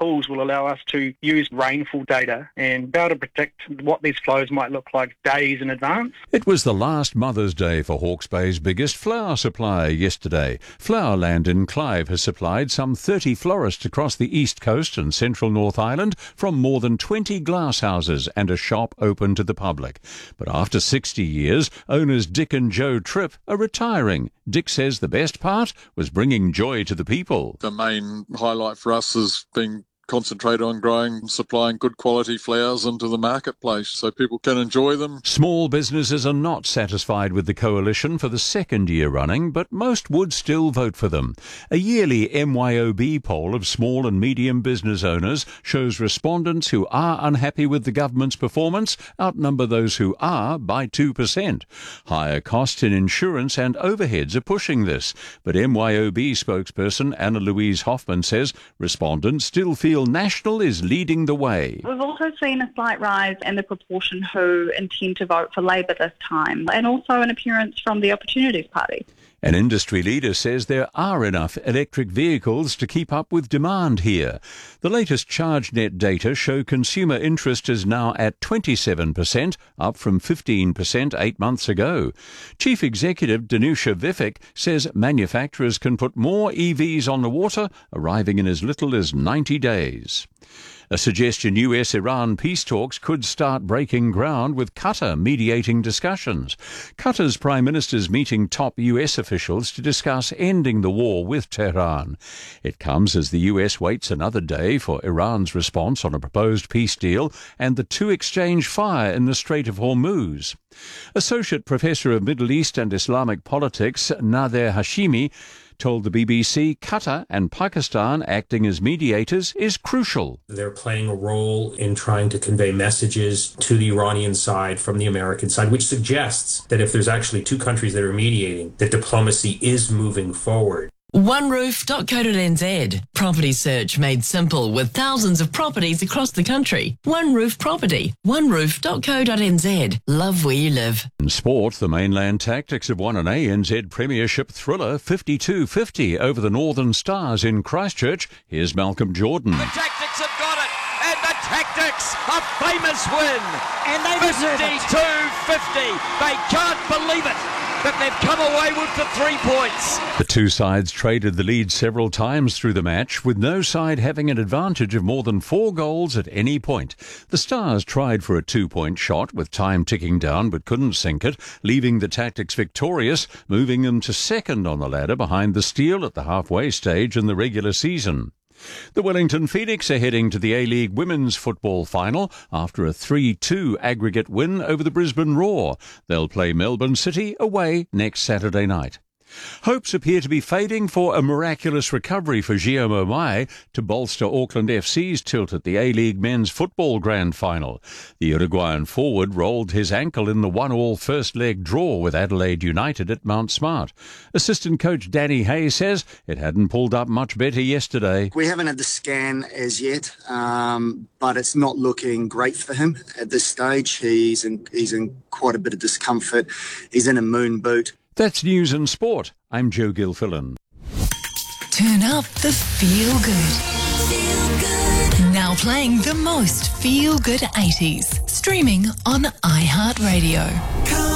tools will allow us to use rainfall data and be able to predict what these flows might look like days in advance. It was the last Mother's Day for Hawke's Bay's biggest flower supplier yesterday. Flowerland in Clive has supplied some 30 florists across the east coast and central North Island from more than 20 glasshouses and a shop open to the public. But after 60 years, owners Dick and Joe Tripp are retiring. Dick says the best part was bringing joy to the people. The main highlight for us has been concentrate on growing, supplying good quality flowers into the marketplace so people can enjoy them. Small businesses are not satisfied with the coalition for the second year running, but most would still vote for them. A yearly MYOB poll of small and medium business owners shows respondents who are unhappy with the government's performance outnumber those who are by 2%. Higher costs in insurance and overheads are pushing this, but MYOB spokesperson Anna Louise Hoffman says respondents still feel National is leading the way. We've also seen a slight rise in the proportion who intend to vote for Labor this time, and also an appearance from the Opportunities Party. An industry leader says there are enough electric vehicles to keep up with demand here. The latest ChargeNet data show consumer interest is now at 27%, up from 15% 8 months ago. Chief Executive Danusha Vivek says manufacturers can put more EVs on the water, arriving in as little as 90 days. A suggestion US-Iran peace talks could start breaking ground with Qatar mediating discussions. Qatar's Prime Minister's meeting top US officials to discuss ending the war with Tehran. It comes as the US waits another day for Iran's response on a proposed peace deal and the two exchange fire in the Strait of Hormuz. Associate Professor of Middle East and Islamic Politics Nader Hashimi told the BBC Qatar and Pakistan acting as mediators is crucial. They're playing a role in trying to convey messages to the Iranian side from the American side, which suggests that if there's actually two countries that are mediating, that diplomacy is moving forward. OneRoof.co.nz. Property search made simple with thousands of properties across the country. One Roof Property. OneRoof.co.nz. Love where you live. In sport, the Mainland Tactics have won an ANZ Premiership thriller 52-50 over the Northern Stars in Christchurch. Here's Malcolm Jordan. The Tactics have got it, and the Tactics a famous win. And they 52-50. They can't believe it, but they've come away with the 3 points. The two sides traded the lead several times through the match, with no side having an advantage of more than 4 goals at any point. The Stars tried for a 2-point shot with time ticking down but couldn't sink it, leaving the Tactics victorious, moving them to second on the ladder behind the Steel at the halfway stage in the regular season. The Wellington Phoenix are heading to the A-League Women's Football Final after a 3-2 aggregate win over the Brisbane Roar. They'll play Melbourne City away next Saturday night. Hopes appear to be fading for a miraculous recovery for Guillaume Mai to bolster Auckland FC's tilt at the A-League Men's Football Grand Final. The Uruguayan forward rolled his ankle in the 1-1 first-leg draw with Adelaide United at Mount Smart. Assistant coach Danny Hay says it hadn't pulled up much better yesterday. We haven't had the scan as yet, but it's not looking great for him at this stage. He's in quite a bit of discomfort. He's in a moon boot. That's News and Sport. I'm Joe Gilfillan. Turn up the feel good. Now playing the most feel good 80s. Streaming on iHeartRadio.